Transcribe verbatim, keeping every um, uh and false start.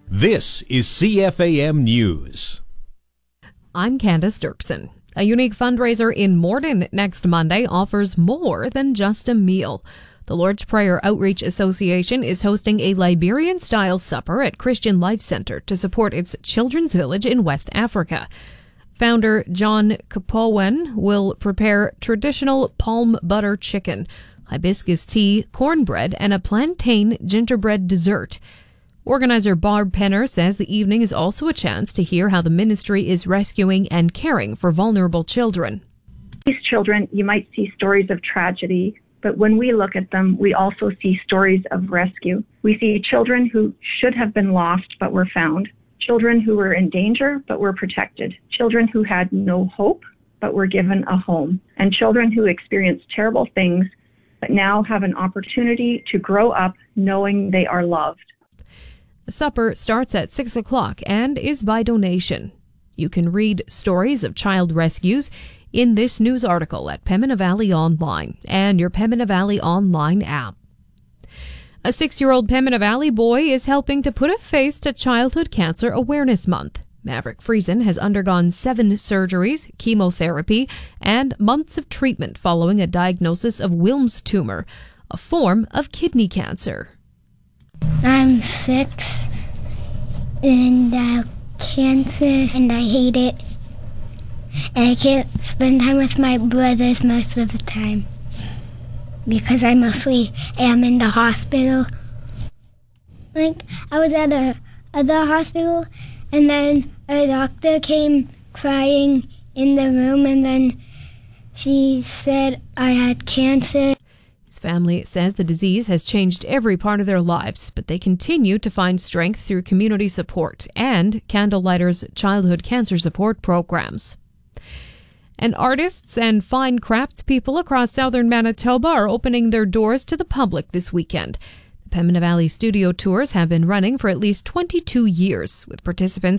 This is C F A M News. I'm Candace Dirksen. A unique fundraiser in Morden next Monday offers more than just a meal. The Lord's Prayer Outreach Association is hosting a Liberian-style supper at Christian Life Center to support its children's village in West Africa. Founder John Kapowen will prepare traditional palm butter chicken, hibiscus tea, cornbread, and a plantain gingerbread dessert. Organizer Barb Penner says the evening is also a chance to hear how the ministry is rescuing and caring for vulnerable children. These children, you might see stories of tragedy, but when we look at them, we also see stories of rescue. We see children who should have been lost but were found, children who were in danger but were protected, children who had no hope but were given a home, and children who experienced terrible things but now have an opportunity to grow up knowing they are loved. The supper starts at six o'clock and is by donation. You can read stories of child rescues in this news article at Pembina Valley Online and your Pembina Valley Online app. A six-year-old Pembina Valley boy is helping to put a face to Childhood Cancer Awareness Month. Maverick Friesen has undergone seven surgeries, chemotherapy, and months of treatment following a diagnosis of Wilms tumor, a form of kidney cancer. I'm six, and I have cancer, and I hate it. And I can't spend time with my brothers most of the time because I mostly am in the hospital. Like, I was at a other hospital, and then a doctor came crying in the room, and then she said I had cancer. His family says the disease has changed every part of their lives, but they continue to find strength through community support and Candlelighters childhood cancer support programs. And artists and fine craftspeople across southern Manitoba are opening their doors to the public this weekend. The Pembina Valley Studio Tours have been running for at least twenty-two years, with participants